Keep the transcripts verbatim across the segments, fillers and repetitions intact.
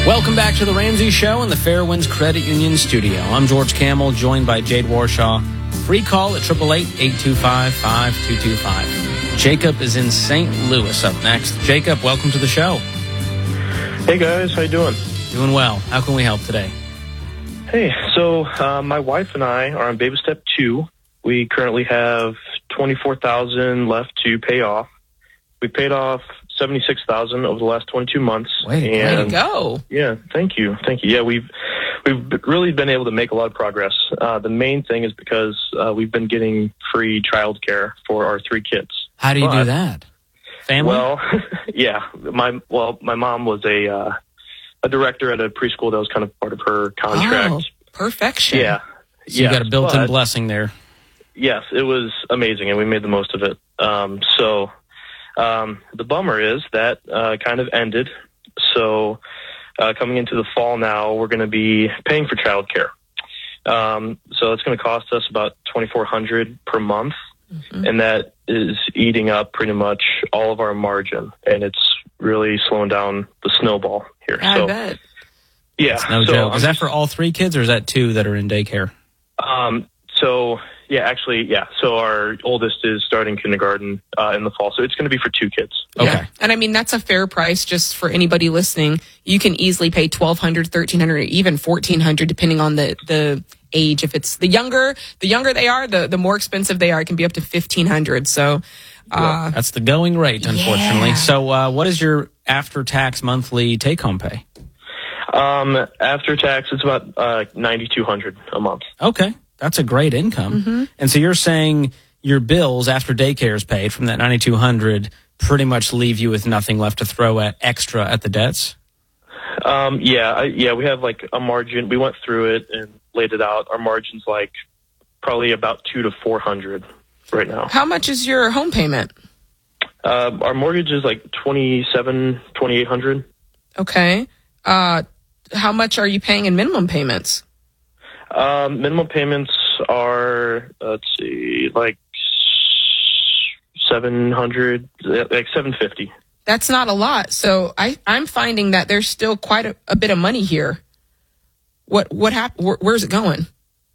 Welcome back to the Ramsey Show in the Fairwinds Credit Union studio. I'm George Camel, joined by Jade Warshaw. Free call at eight eight eight, eight two five, five two two five. Jacob is in Saint Louis up next. Jacob, welcome to the show. Hey guys, how you doing? Doing well. How can we help today? Hey, so uh, my wife and I are on baby step two. We currently have twenty-four thousand dollars left to pay off. We paid off seventy-six thousand dollars over the last twenty-two months. Way, and, way to go. Yeah, thank you. Thank you. Yeah, we've we've really been able to make a lot of progress. Uh, the main thing is because uh, we've been getting free childcare for our three kids. How do you but, do that? Family? Well, yeah. My well, my mom was a uh, a director at a preschool. That was kind of part of her contract. Oh, perfection. Yeah. So you yes, got a built-in but, blessing there. Yes, it was amazing, and we made the most of it. Um, so um, the bummer is that uh, kind of ended. So uh, coming into the fall now, we're going to be paying for childcare. Um, so it's going to cost us about twenty-four hundred dollars per month, mm-hmm. and that is eating up pretty much all of our margin, and it's really slowing down the snowball here. I so, bet. Yeah. That's no so joke. Is I'm that for all three kids, or is that two that are in daycare? Um, so, yeah, actually, yeah. So our oldest is starting kindergarten uh, in the fall, so it's going to be for two kids. Okay. Yeah. And I mean, that's a fair price just for anybody listening. You can easily pay twelve hundred dollars, thirteen hundred dollars, even fourteen hundred dollars, depending on the, the age. If it's the younger, the younger they are, the, the more expensive they are. It can be up to fifteen hundred dollars. So, uh, that's the going rate, unfortunately. Yeah. So uh, what is your after-tax monthly take-home pay? Um, after tax, it's about uh, ninety-two hundred dollars a month. Okay. That's a great income. Mm-hmm. And so you're saying your bills after daycare is paid from that ninety-two hundred dollars pretty much leave you with nothing left to throw at extra at the debts? Um, yeah, I, yeah, we have like a margin. We went through it and laid it out. Our margin's like probably about two to four hundred right now. how much is your home payment? Uh, our mortgage is like twenty-seven, twenty-eight hundred. Okay. Uh, how much are you paying in minimum payments? Um, minimum payments are, let's see, like seven hundred, like seven fifty. That's not a lot. So I, I'm finding that there's still quite a, a bit of money here. What what happened? Where, where's it going?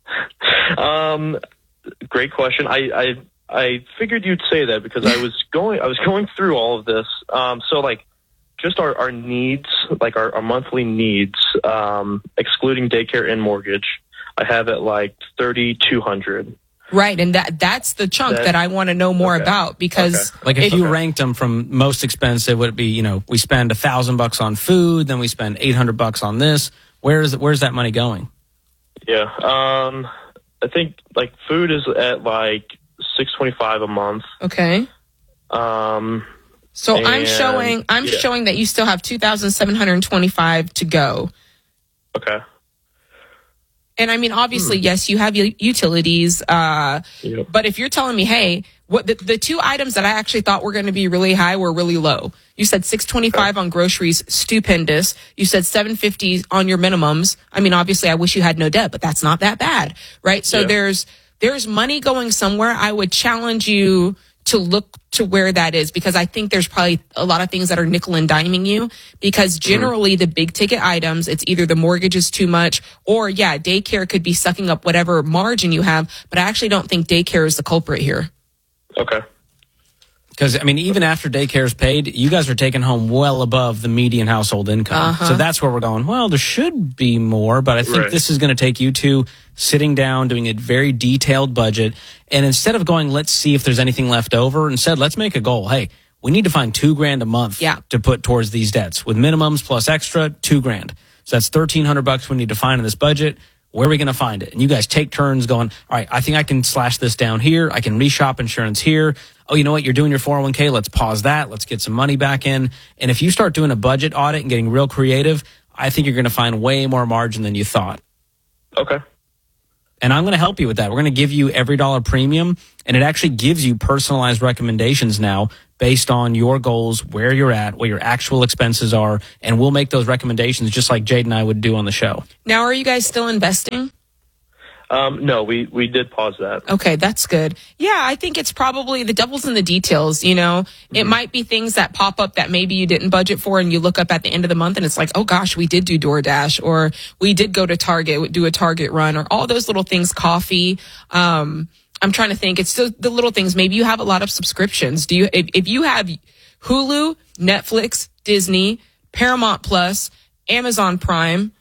Um, great question. I, I I figured you'd say that because I was going I was going through all of this. Um, so like just our, our needs, like our, our monthly needs, um, excluding daycare and mortgage, I have it like thirty-two hundred. Right, and that that's the chunk That- that I want to know more okay. about because Okay. Like if it- you Okay. ranked them from most expensive, would it be, you know, we spend a thousand bucks on food, then we spend eight hundred bucks on this. Where's where's that money going? Yeah. Um, I think like food is at like six twenty-five a month. okay. Um, So I'm And- showing I'm yeah. showing that you still have two thousand seven hundred twenty-five to go. okay. And I mean, obviously, yes, you have u- utilities. Uh, Yep. but if you're telling me, hey, what the, the two items that I actually thought were going to be really high were really low. You said six twenty-five on groceries, stupendous. You said seven fifty on your minimums. I mean, obviously, I wish you had no debt, but that's not that bad, right? So Yeah. there's there's money going somewhere. I would challenge you to look to where that is because I think there's probably a lot of things that are nickel and diming you because generally the big ticket items, it's either the mortgage is too much or yeah, daycare could be sucking up whatever margin you have, but I actually don't think daycare is the culprit here. Okay. Because, I mean, even after daycare is paid, you guys are taking home well above the median household income. Uh-huh. So that's where we're going, well, there should be more, but I think Right. this is going to take you to sitting down, doing a very detailed budget. And instead of going, let's see if there's anything left over, instead, let's make a goal. Hey, we need to find two grand a month Yeah. to put towards these debts. With minimums plus extra, two grand. So that's thirteen hundred bucks we need to find in this budget. Where are we going to find it? And you guys take turns going, all right, I think I can slash this down here. I can reshop insurance here. Oh, you know what? You're doing your four oh one k. Let's pause that. Let's get some money back in. And if you start doing a budget audit and getting real creative, I think you're going to find way more margin than you thought. Okay. And I'm going to help you with that. We're going to give you every dollar premium, and it actually gives you personalized recommendations now based on your goals, where you're at, what your actual expenses are, and we'll make those recommendations just like Jade and I would do on the show. Now, are you guys still investing? Um, no, we, we did pause that. Okay, that's good. Yeah, I think it's probably the devil's in the details, you know. Mm-hmm. It might be things that pop up that maybe you didn't budget for and you look up at the end of the month and it's like, oh gosh, we did do DoorDash or we did go to Target, do a Target run or all those little things, coffee. Um, I'm trying to think. It's the, the little things. Maybe you have a lot of subscriptions. Do you, if, if you have Hulu, Netflix, Disney, Paramount Plus, Amazon Prime,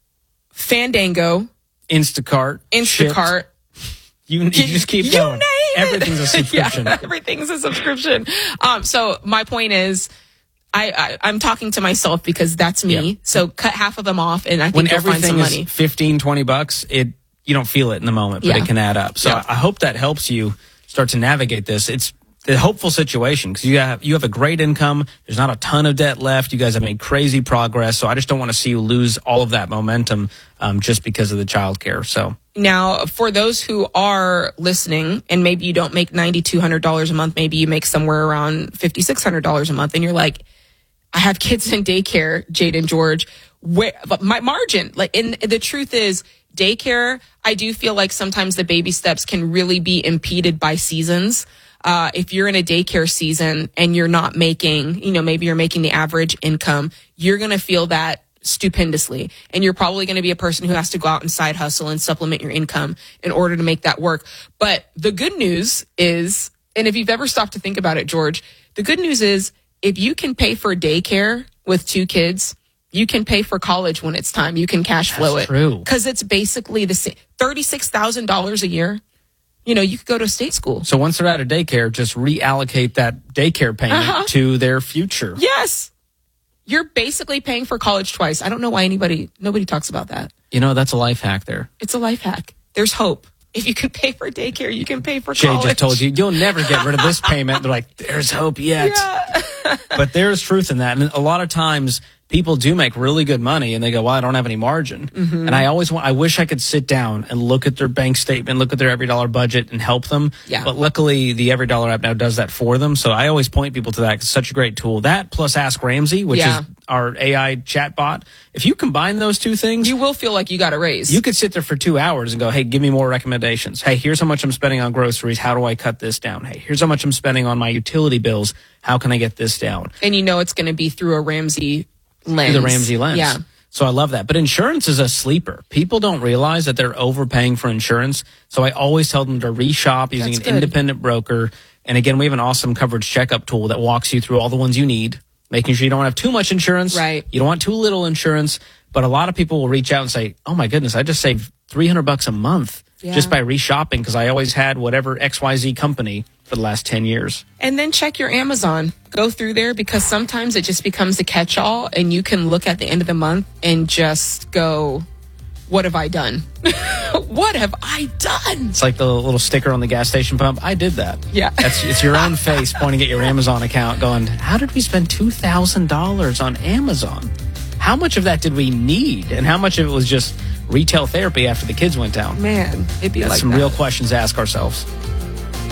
Fandango, Instacart. Instacart. You, you just keep you going. Name Everything's a subscription. Yeah, everything's a subscription. Um, so my point is, I, I I'm talking to myself because that's me. Yep. So cut half of them off, and I think when you'll find some everything money. is fifteen, twenty bucks, it you don't feel it in the moment, but Yeah. it can add up. So Yeah. I hope that helps you start to navigate this. It's a hopeful situation because you have you have a great income. There's not a ton of debt left. You guys have made crazy progress. So I just don't want to see you lose all of that momentum um, just because of the childcare. So Now, for those who are listening, and maybe you don't make nine thousand two hundred dollars a month, maybe you make somewhere around five thousand six hundred dollars a month, and you're like, I have kids in daycare, Jade and George. Where, but my margin, like, and the truth is, daycare, I do feel like sometimes the baby steps can really be impeded by seasons. Uh, if you're in a daycare season and you're not making, you know, maybe you're making the average income, you're going to feel that stupendously. And you're probably going to be a person who has to go out and side hustle and supplement your income in order to make that work. But the good news is, and if you've ever stopped to think about it, George, the good news is if you can pay for daycare with two kids, you can pay for college when it's time. You can cash flow That's it. true. Because it's basically the same. thirty-six thousand dollars a year. You know, you could go to state school. So once they're out of daycare, just reallocate that daycare payment Uh-huh. to their future. Yes. You're basically paying for college twice. I don't know why anybody, nobody talks about that. You know, that's a life hack there. It's a life hack. There's hope. If you can pay for daycare, you can pay for Jay college. just told you, you'll never get rid of this payment. They're like, there's hope yet. Yeah. But there's truth in that. And a lot of times people do make really good money and they go, well, I don't have any margin. Mm-hmm. And I always want, I wish I could sit down and look at their bank statement, look at their every dollar budget and help them. Yeah. But luckily the Every Dollar app now does that for them. So I always point people to that. It's such a great tool. That plus Ask Ramsey, which Yeah. is our A I chat bot. If you combine those two things, You will feel like you got a raise. you could sit there for two hours and go, hey, give me more recommendations. Hey, here's how much I'm spending on groceries. How do I cut this down? Hey, here's how much I'm spending on my utility bills. How can I get this down? and you know it's going to be through a Ramsey lens. Through the Ramsey lens. Yeah. So I love that. But insurance is a sleeper. People don't realize that they're overpaying for insurance. So I always tell them to reshop using That's an good. independent broker. And again, we have an awesome coverage checkup tool that walks you through all the ones you need, making sure you don't have too much insurance. Right. You don't want too little insurance. But a lot of people will reach out and say, oh my goodness, I just saved three hundred bucks a month Yeah. just by reshopping because I always had whatever X Y Z company for the last ten years. And then check your Amazon. Go through there because sometimes it just becomes a catch-all and you can look at the end of the month and just go, what have I done? What have I done? It's like the little sticker on the gas station pump. I did that. Yeah. That's, it's your own face pointing at your Amazon account going, how did we spend two thousand dollars on Amazon? How much of that did we need? And how much of it was just retail therapy after the kids went down? Man, it'd be That's like some that. real questions to ask ourselves.